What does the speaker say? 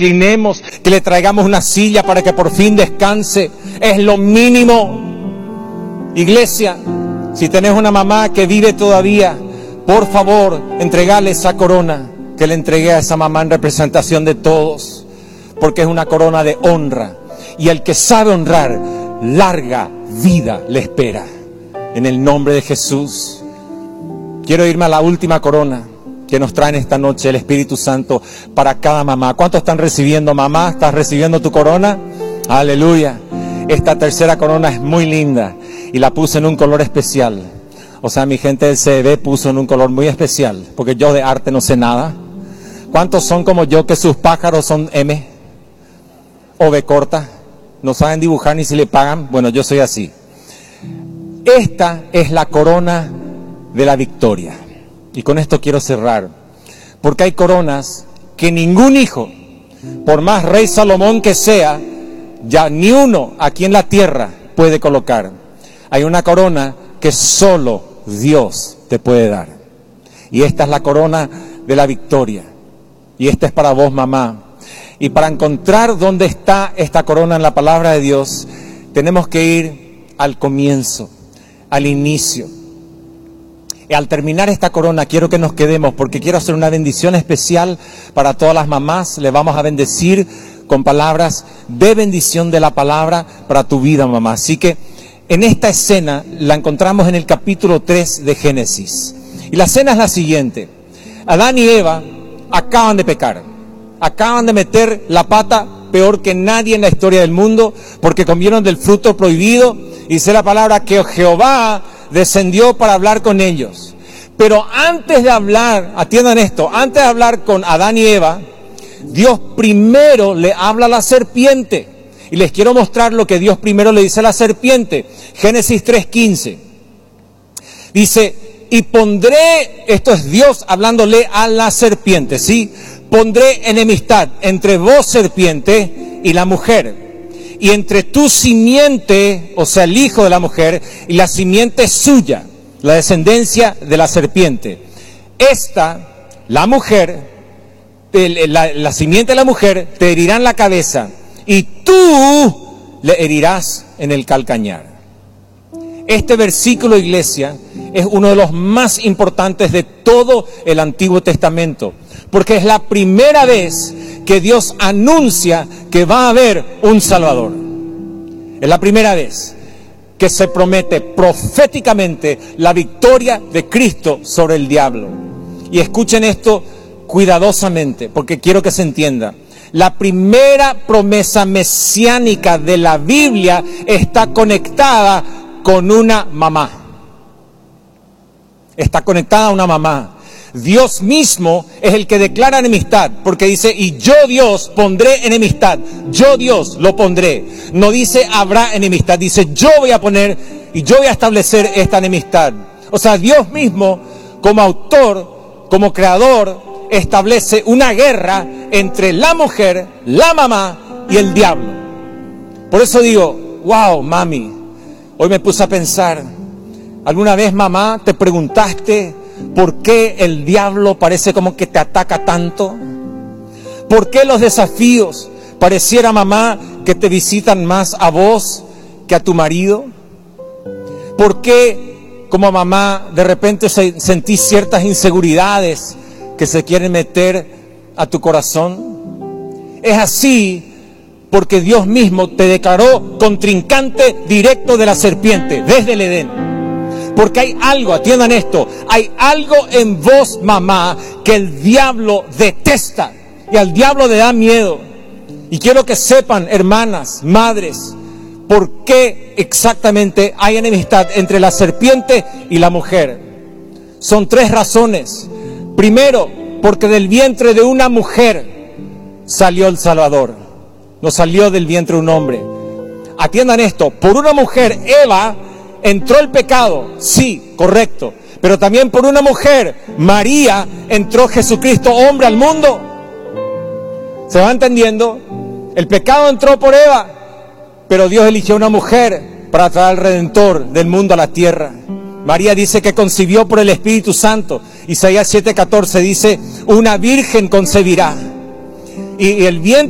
inclinemos, que le traigamos una silla para que por fin descanse. Es lo mínimo. Iglesia, si tenés una mamá que vive todavía, por favor, entregale esa corona que le entregué a esa mamá en representación de todos, porque es una corona de honra. Y el que sabe honrar, larga vida le espera. En el nombre de Jesús. Quiero irme a la última corona que nos trae esta noche el Espíritu Santo para cada mamá. ¿Cuántos están recibiendo, mamá? ¿Estás recibiendo tu corona? Aleluya. Esta tercera corona es muy linda y la puse en un color especial. O sea, mi gente del CEB puso en un color muy especial, porque yo de arte no sé nada. ¿Cuántos son como yo que sus pájaros son M o B corta? No saben dibujar ni si le pagan. Bueno, yo soy así. Esta es la corona de la victoria. Y con esto quiero cerrar, porque hay coronas que ningún hijo, por más rey Salomón que sea, ya ni uno aquí en la tierra puede colocar. Hay una corona que solo Dios te puede dar. Y esta es la corona de la victoria. Y esta es para vos, mamá. Y para encontrar dónde está esta corona en la palabra de Dios, tenemos que ir al comienzo, al inicio. Y al terminar esta corona quiero que nos quedemos, porque quiero hacer una bendición especial para todas las mamás. Le vamos a bendecir con palabras de bendición de la palabra para tu vida, mamá. Así que en esta escena la encontramos en el capítulo 3 de Génesis. Y la escena es la siguiente. Adán y Eva acaban de pecar. Acaban de meter la pata peor que nadie en la historia del mundo, porque comieron del fruto prohibido. Y dice la palabra que Jehová descendió para hablar con ellos. Pero antes de hablar, atiendan esto, antes de hablar con Adán y Eva, Dios primero le habla a la serpiente. Y les quiero mostrar lo que Dios primero le dice a la serpiente. Génesis 3:15. Dice, y pondré, esto es Dios hablándole a la serpiente, ¿sí? Pondré enemistad entre vos, serpiente, y la mujer. Y entre tu simiente, o sea, el hijo de la mujer, y la simiente suya, la descendencia de la serpiente. Esta, la mujer, la simiente de la mujer, te herirá en la cabeza, y tú le herirás en el calcañar. Este versículo, iglesia, es uno de los más importantes de todo el Antiguo Testamento, porque es la primera vez que Dios anuncia que va a haber un Salvador. Es la primera vez que se promete proféticamente la victoria de Cristo sobre el diablo. Y escuchen esto cuidadosamente, porque quiero que se entienda. La primera promesa mesiánica de la Biblia está conectada con una mamá. Está conectada a una mamá. Dios mismo es el que declara enemistad, porque dice, y yo Dios pondré enemistad, yo Dios lo pondré. No dice habrá enemistad, dice yo voy a poner y yo voy a establecer esta enemistad. O sea, Dios mismo como autor, como creador, establece una guerra entre la mujer, la mamá y el diablo. Por eso digo, wow, mami, hoy me puse a pensar, ¿alguna vez, mamá, te preguntaste por qué el diablo parece como que te ataca tanto? ¿Por qué los desafíos pareciera, mamá, que te visitan más a vos que a tu marido? ¿Por qué, como mamá, de repente sentís ciertas inseguridades que se quieren meter a tu corazón? Es así porque Dios mismo te declaró contrincante directo de la serpiente desde el Edén. Porque hay algo, atiendan esto, hay algo en vos, mamá, que el diablo detesta y al diablo le da miedo. Y quiero que sepan, hermanas, madres, por qué exactamente hay enemistad entre la serpiente y la mujer. Son 3 razones. Primero, porque del vientre de una mujer salió el Salvador, no salió del vientre de un hombre. Atiendan esto, por una mujer, Eva, entró el pecado, sí, correcto, pero también por una mujer, María, entró Jesucristo, hombre, al mundo. ¿Se va entendiendo? El pecado entró por Eva, pero Dios eligió una mujer para traer al Redentor del mundo a la tierra. María dice que concibió por el Espíritu Santo. Isaías 7:14 dice, una virgen concebirá. Y el vientre